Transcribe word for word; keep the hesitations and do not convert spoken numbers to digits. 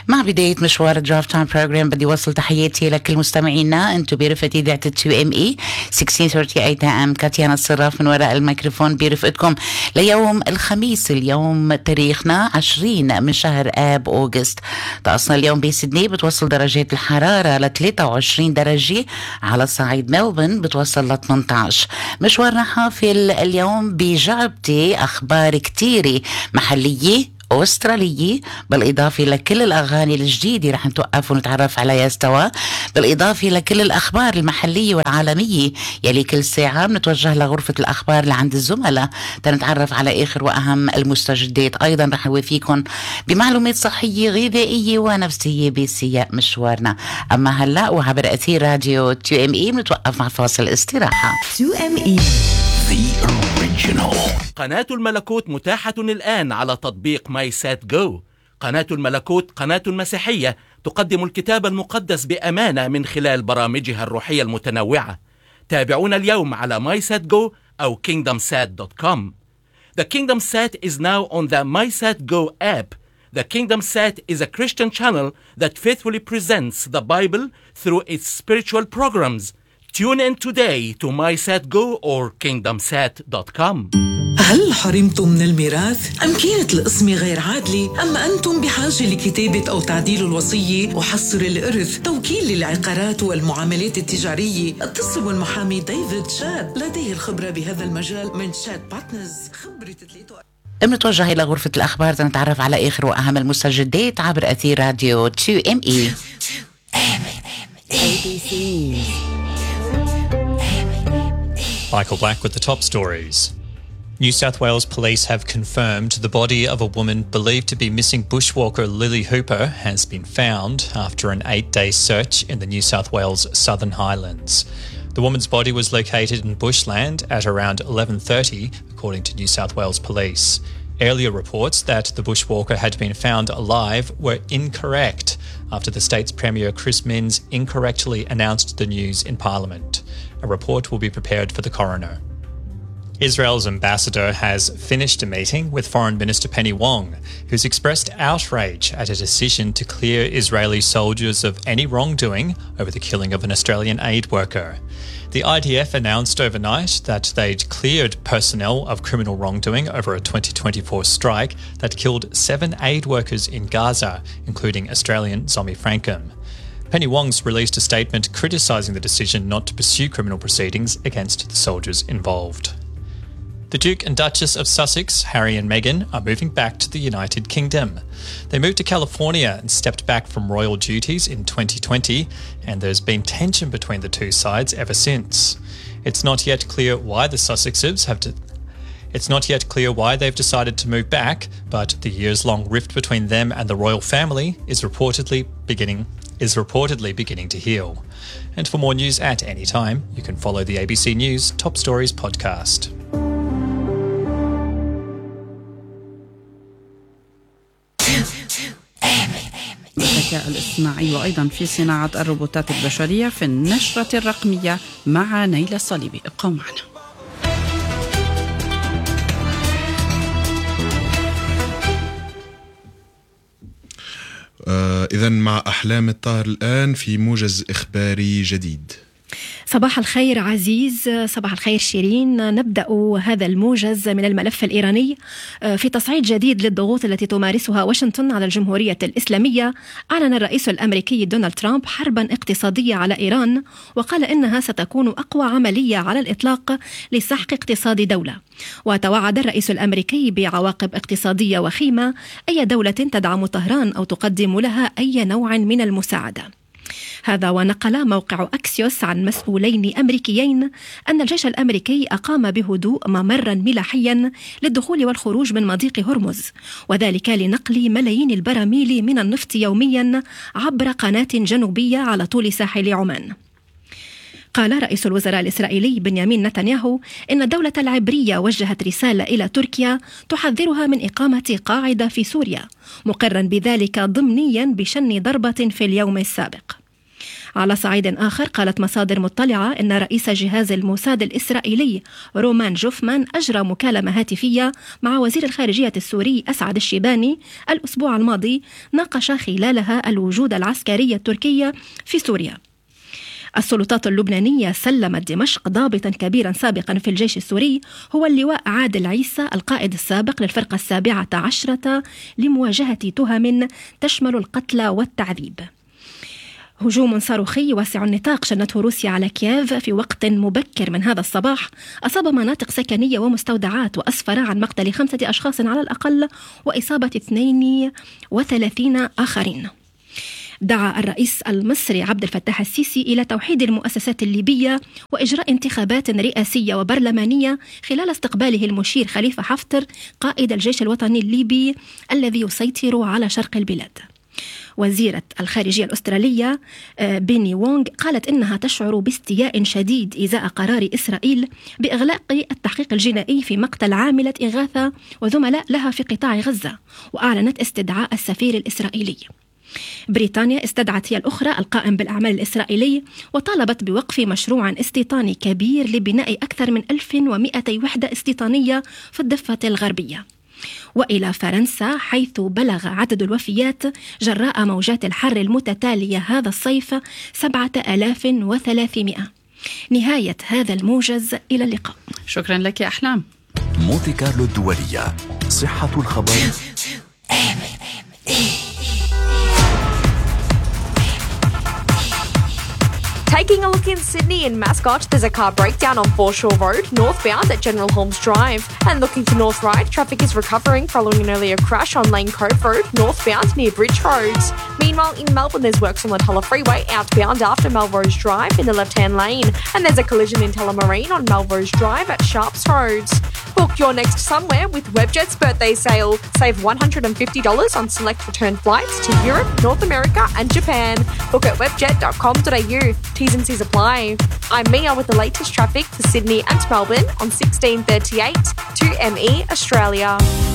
مع بداية مشوار الدراف تايم بروجرام بدي وصل تحياتي لكل مستمعينا. انتم برفقة إذاعة تو ام اي ستة عشر ثلاثين ام. كاتيانا الصراف من وراء الميكروفون برفقتكم ليوم الخميس. اليوم تاريخنا عشرين من شهر آب أوغست. طقسنا اليوم بسيدني بتوصل درجات الحرارة ل ثلاثة وعشرين درجة، على صعيد ملبورن بتوصل ل ثمانية عشر. مشوارنا حافل اليوم بجعبتي أخبار كتيرة محلية أسترالية، بالإضافة لكل الأغاني الجديدة رح نتوقف ونتعرف عليها سوا، بالإضافة لكل الأخبار المحلية والعالمية يلي كل ساعة بنتوجه لغرفة الأخبار لعند الزملاء تنتعرف على آخر وأهم المستجدات. أيضا رح نوافيكم بمعلومات صحية غذائية ونفسية بسياق مشوارنا. أما هلأ وعبر أثير راديو تو ام اي بنتوقف مع فاصل استراحة. تو ام اي The original. قناة الملكوت متاحة الآن على تطبيق ماي سات جو. قناة الملكوت قناة مسيحية تقدم الكتاب المقدس بأمانة من خلال برامجها الروحية المتنوعة. تابعونا اليوم على ماي سات جو أو كينغدم سات دوت كوم. The Kingdom Sat is now on the MySatGo app. The Kingdom Sat is a Christian channel that faithfully presents the Bible through its spiritual programs. Tune in today to MySatGo or kingdom sat dot com. هل حرمتم من الميراث؟ أم كانت القسمة غير عادلة؟ أم أنتم بحاجة لكتابة أو تعديل الوصية وحصر الإرث؟ توكيل للعقارات والمعاملات التجارية؟ اتصلوا بالمحامي ديفيد شاد، لديه الخبرة بهذا المجال من شاد بارتنرز. خبرة ثلاثة. بنتوجه إلى غرفة الأخبار تنتعرف على آخر وأهم المستجدات عبر أثير راديو تو ام اي. Michael Black with the top stories. New South Wales police have confirmed the body of a woman believed to be missing bushwalker Lily Hooper has been found after an eight-day search in the New South Wales Southern Highlands. The woman's body was located in bushland at around eleven thirty, according to New South Wales police. Earlier reports that the bushwalker had been found alive were incorrect after the state's Premier Chris Minns incorrectly announced the news in Parliament. A report will be prepared for the coroner. Israel's ambassador has finished a meeting with Foreign Minister Penny Wong, who's expressed outrage at a decision to clear Israeli soldiers of any wrongdoing over the killing of an Australian aid worker. The I D F announced overnight that they'd cleared personnel of criminal wrongdoing over a twenty twenty-four strike that killed seven aid workers in Gaza, including Australian Zomi Frankham. Penny Wong's released a statement criticising the decision not to pursue criminal proceedings against the soldiers involved. The Duke and Duchess of Sussex, Harry and Meghan, are moving back to the United Kingdom. They moved to California and stepped back from royal duties in twenty twenty, and there's been tension between the two sides ever since. It's not yet clear why the Sussexes have to... It's not yet clear why they've decided to move back, but the years-long rift between them and the royal family is reportedly beginning is reportedly beginning to heal. And for more news at any time, you can follow the A B C News Top Stories podcast. الذكاء الاصطناعي وأيضا في صناعة الروبوتات البشرية في النشرة الرقمية مع نيلة الصليبي. ابقوا معنا. آه إذن مع أحلام الطاهر الآن في موجز إخباري جديد. صباح الخير عزيز، صباح الخير شيرين. نبدأ هذا الموجز من الملف الإيراني. في تصعيد جديد للضغوط التي تمارسها واشنطن على الجمهورية الإسلامية، أعلن الرئيس الأمريكي دونالد ترامب حربا اقتصادية على إيران، وقال إنها ستكون أقوى عملية على الإطلاق لسحق اقتصاد دولة. وتوعد الرئيس الأمريكي بعواقب اقتصادية وخيمة أي دولة تدعم طهران أو تقدم لها أي نوع من المساعدة. هذا ونقل موقع أكسيوس عن مسؤولين أمريكيين أن الجيش الأمريكي أقام بهدوء ممرا ملاحيا للدخول والخروج من مضيق هرمز، وذلك لنقل ملايين البراميل من النفط يوميا عبر قناة جنوبية على طول ساحل عمان. قال رئيس الوزراء الإسرائيلي بنيامين نتنياهو إن الدولة العبرية وجهت رسالة إلى تركيا تحذرها من إقامة قاعدة في سوريا، مقرا بذلك ضمنيا بشن ضربة في اليوم السابق. على صعيد آخر قالت مصادر مطلعة أن رئيس جهاز الموساد الإسرائيلي رومان جوفمان أجرى مكالمة هاتفية مع وزير الخارجية السوري أسعد الشيباني الأسبوع الماضي ناقش خلالها الوجود العسكري التركي في سوريا. السلطات اللبنانية سلمت دمشق ضابطا كبيرا سابقا في الجيش السوري هو اللواء عادل عيسى القائد السابق للفرقة السابعة عشرة لمواجهة تهم تشمل القتل والتعذيب. هجوم صاروخي واسع النطاق شنته روسيا على كييف في وقت مبكر من هذا الصباح أصاب مناطق سكنية ومستودعات وأسفر عن مقتل خمسة أشخاص على الأقل وإصابة اثنين وثلاثين آخرين. دعا الرئيس المصري عبد الفتاح السيسي إلى توحيد المؤسسات الليبية وإجراء انتخابات رئاسية وبرلمانية خلال استقباله المشير خليفة حفتر قائد الجيش الوطني الليبي الذي يسيطر على شرق البلاد. وزيرة الخارجية الأسترالية بيني وونغ قالت إنها تشعر باستياء شديد إزاء قرار إسرائيل بإغلاق التحقيق الجنائي في مقتل عاملة إغاثة وزملاء لها في قطاع غزة، وأعلنت استدعاء السفير الإسرائيلي. بريطانيا استدعت هي الأخرى القائم بالأعمال الإسرائيلي وطالبت بوقف مشروع استيطاني كبير لبناء أكثر من ألف ومئتي وحدة استيطانية في الضفة الغربية. وإلى فرنسا حيث بلغ عدد الوفيات جراء موجات الحر المتتالية هذا الصيف سبعة آلاف وثلاثمائة. نهاية هذا الموجز، إلى اللقاء. شكرا لك يا أحلام. مونتي كارلو الدولية، صحة الخبر. Taking a look in Sydney in Mascot, there's a car breakdown on Foreshore Road, northbound at General Holmes Drive. And looking to North Ryde, traffic is recovering following an earlier crash on Lane Cove Road, northbound near Bridge Roads. Meanwhile, in Melbourne, there's works on the Tulla Freeway outbound after Melrose Drive in the left-hand lane. And there's a collision in Tullamarine on Melrose Drive at Sharps Roads. Book your next somewhere with Webjet's birthday sale. Save one hundred fifty dollars on select return flights to Europe, North America and Japan. Book at webjet dot com dot a u. T's and C's apply. I'm Mia with the latest traffic for Sydney and Melbourne on sixteen thirty-eight two M E Australia.